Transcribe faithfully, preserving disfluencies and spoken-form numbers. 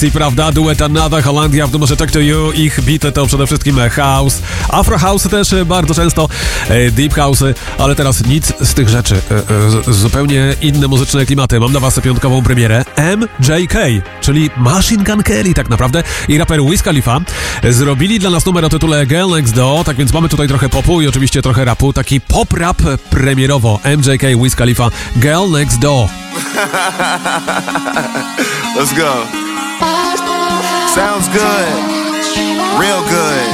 I prawda, duet Another Holandia w numerze Talk to You. Ich bity to przede wszystkim house, afro house też bardzo często, deep house, ale teraz nic z tych rzeczy. Zupełnie inne muzyczne klimaty. Mam dla was piątkową premierę. M J K, czyli Machine Gun Kelly tak naprawdę, i raper Wiz Khalifa zrobili dla nas numer o tytule Girl Next Door, tak więc mamy tutaj trochę popu i oczywiście trochę rapu, taki pop-rap premierowo. M J K, Wiz Khalifa, Girl Next Door. Let's go. Sounds good. Real good.